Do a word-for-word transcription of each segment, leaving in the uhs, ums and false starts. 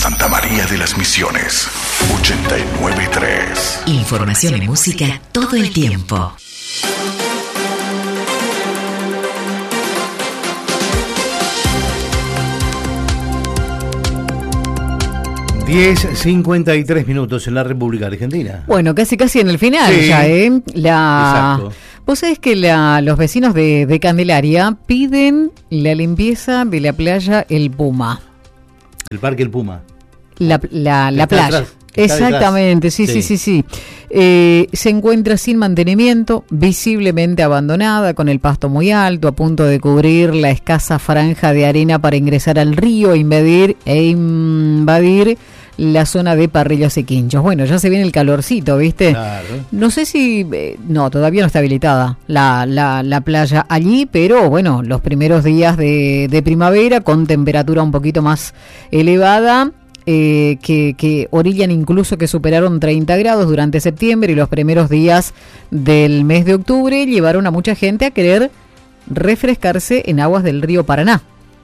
Santa María de las Misiones, ochenta y nueve punto tres. Información y música todo el tiempo. diez cincuenta y tres minutos en la República Argentina. Bueno, casi casi en el final sí, ya, ¿eh? La... Exacto. Vos sabés que la, los vecinos de, de Candelaria piden la limpieza de la playa El Puma. El Parque El Puma. La, la, la playa. Atrás, exactamente, sí, sí, sí, sí. sí. Eh, se encuentra sin mantenimiento, visiblemente abandonada, con el pasto muy alto, a punto de cubrir la escasa franja de arena para ingresar al río e invadir, e invadir la zona de Parrillas y Quinchos. Bueno, ya se viene el calorcito, ¿viste? Claro. No sé si... Eh, no, todavía no está habilitada la, la, la playa allí, pero bueno, los primeros días de, de primavera, con temperatura un poquito más elevada, eh, que, que orillan incluso que superaron treinta grados durante septiembre, y los primeros días del mes de octubre llevaron a mucha gente a querer refrescarse en aguas del río Paraná.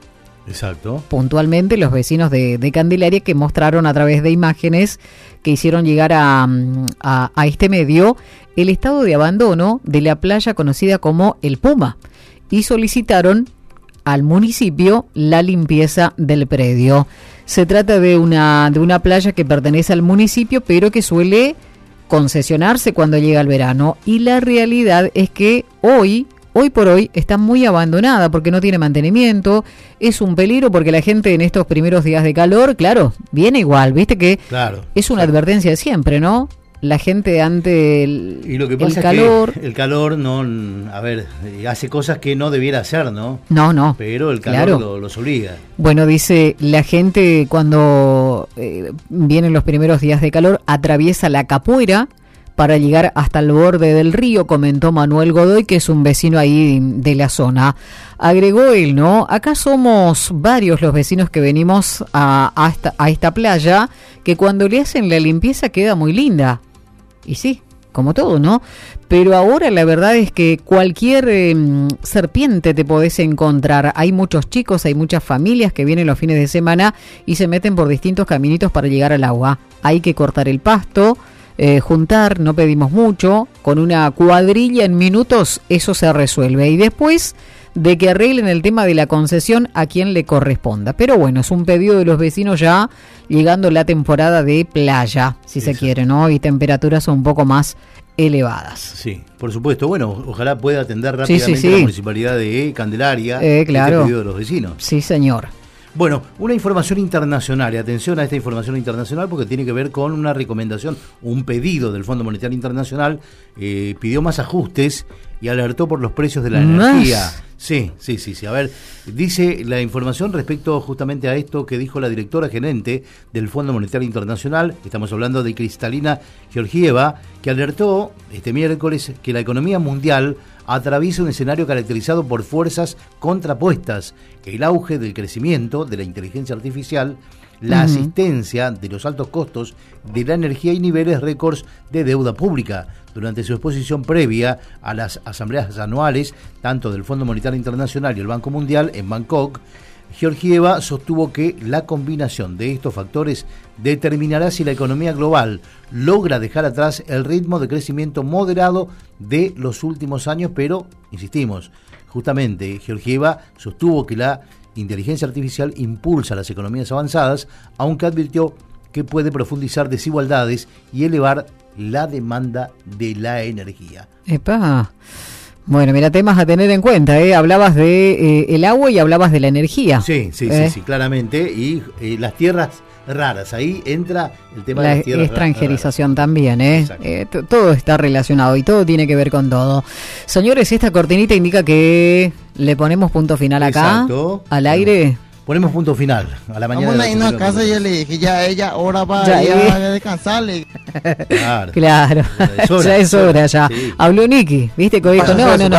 Exacto. Puntualmente los vecinos de, de Candelaria, que mostraron a través de imágenes que hicieron llegar a, a, a este medio el estado de abandono de la playa conocida como El Puma, y solicitaron al municipio la limpieza del predio. Se trata de una, de una playa que pertenece al municipio, pero que suele concesionarse cuando llega el verano, y la realidad es que hoy... Hoy por hoy está muy abandonada porque no tiene mantenimiento, es un peligro porque la gente en estos primeros días de calor, claro, viene igual, viste que claro, es una claro. advertencia de siempre, ¿no? La gente ante el, y lo que pasa el calor... Es que el calor no, a ver, hace cosas que no debiera hacer, ¿no? No, no. Pero el calor claro. lo, los obliga. Bueno, dice, la gente cuando eh, vienen los primeros días de calor atraviesa la capuera para llegar hasta el borde del río, comentó Manuel Godoy, que es un vecino ahí de la zona. Agregó él, ¿no? Acá somos varios los vecinos que venimos a, a, esta, a esta playa, que cuando le hacen la limpieza queda muy linda. Y sí, como todo, ¿no? Pero ahora la verdad es que cualquier eh, serpiente te podés encontrar. Hay muchos chicos, hay muchas familias que vienen los fines de semana y se meten por distintos caminitos para llegar al agua. Hay que cortar el pasto, Eh, juntar, no pedimos mucho, con una cuadrilla en minutos eso se resuelve, y después de que arreglen el tema de la concesión a quien le corresponda. Pero bueno, es un pedido de los vecinos ya llegando la temporada de playa, si Exacto. se quiere, ¿no? Y temperaturas un poco más elevadas. Sí, por supuesto. Bueno, ojalá pueda atender rápidamente sí, sí, sí. la municipalidad de Candelaria, eh, claro. este pedido de los vecinos. Sí, señor. Bueno, una información internacional, y atención a esta información internacional porque tiene que ver con una recomendación, un pedido del Fondo Monetario Internacional, eh, pidió más ajustes y alertó por los precios de la ¿Más? energía. Sí, sí, sí, sí. A ver, dice la información respecto justamente a esto que dijo la directora gerente del Fondo Monetario Internacional, estamos hablando de Kristalina Georgieva, que alertó este miércoles que la economía mundial atraviesa un escenario caracterizado por fuerzas contrapuestas: el auge del crecimiento de la inteligencia artificial, la uh-huh. asistencia de los altos costos de la energía y niveles récords de deuda pública. Durante su exposición previa a las asambleas anuales, tanto del Fondo Monetario Internacional y el Banco Mundial en Bangkok, Georgieva sostuvo que la combinación de estos factores determinará si la economía global logra dejar atrás el ritmo de crecimiento moderado de los últimos años, pero, insistimos, justamente Georgieva sostuvo que la inteligencia artificial impulsa las economías avanzadas, aunque advirtió que puede profundizar desigualdades y elevar la demanda de la energía. Epa. Bueno, mira, temas a tener en cuenta, ¿eh? Hablabas de eh, el agua y hablabas de la energía. Sí, sí, ¿eh? sí, sí, claramente. Y eh, las tierras raras, ahí entra el tema la de las tierras extranjerización raras. También, ¿eh? eh t- todo está relacionado y todo tiene que ver con todo. Señores, esta cortinita indica que le ponemos punto final acá. Exacto. Al aire. Ponemos punto final a la mañana. Vamos a irnos a casa y yo le dije, ya ella, ahora va ya, a descansarle. Claro. Claro. Ya es hora, ya es hora, ya. Sí. Habló Nicky, ¿viste? Que dijo, no, no, no.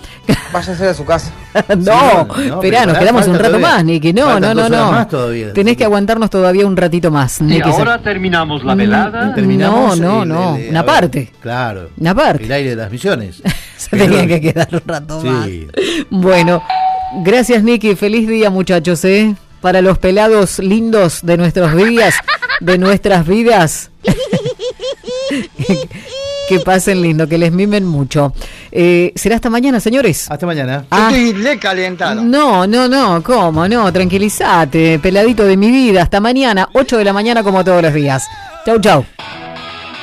Váyase de su casa. no, sí, no, no esperá, nos quedamos un rato todavía. más, Nicky. No, Faltan no, no, no. Más todavía. Tenés que aguantarnos todavía un ratito más. Y Nicky, ahora se... terminamos la velada. Terminamos no, no, el, no. el, el, Una ver, parte. Claro. Una parte. El aire de las misiones. Se tenía que quedar un rato sí. más. Bueno, gracias, Nicky. Feliz día, muchachos, ¿eh? para los pelados lindos de nuestros días, de nuestras vidas. Que pasen lindo, que les mimen mucho. Eh, ¿Será hasta mañana, señores? Hasta mañana. Ah, Estoy recalentado. no, no, no, ¿cómo? No, tranquilízate, peladito de mi vida. Hasta mañana, ocho de la mañana como todos los días. Chau, chau.